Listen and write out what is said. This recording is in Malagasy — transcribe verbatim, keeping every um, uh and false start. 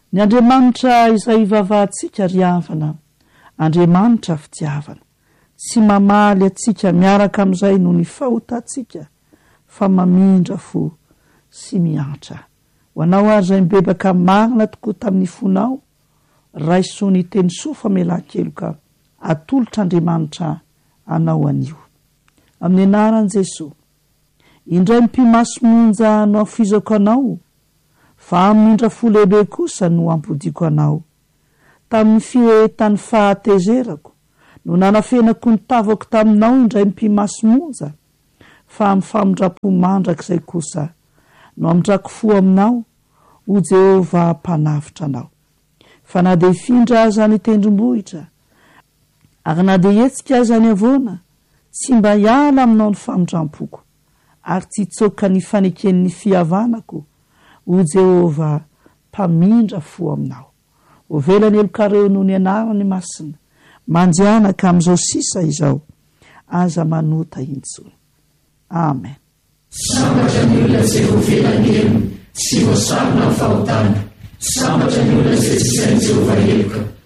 Ny Andriamanitra izay ivavahantsika ry havana, Andriamanitra fitiavana, tsy mamaly atsika miaraka amin'izay no ny fahotantsika, fa mamindra fo sy miatra. Ho anao ary izay mibebaka marina tokoa tamin'ny fonao, raiso ny teny soa famelan-keloka, atolotr'Andriamanitra anao anio. Amin'ny anaran'i Jesosy, indray mpimasomonja no afizako anao, fa amindra fo lehibe kosa no ampodiko anao. Tamin'ny firehetany fahatezerako, no nanafenako ny tavako taminao indray mpimasomonja, fa amin'ny famindrapo mandrak'izay kosa, no amindrako fo aminao, ho Jehova mpanavitra anao. Fa na dia hifindra aza ny tendrombohitra, ary na dia hetsika aza ny avoana, tsy mba hiala aminao ny famindrampoko, ary tsy hitsoka ny faneken'ny fihavanako, ho Jehova mpamindra fo aminao. Ho velany elokareo noho ny anarany masina, mandianaka amin'izao sisa izao, aza manota intsony. Amen. Sambatra ny olona izay ho velany elo, tsy voasarona ny fahotana. Sambatra ny olona izay tsy sain'i Jehova heloka.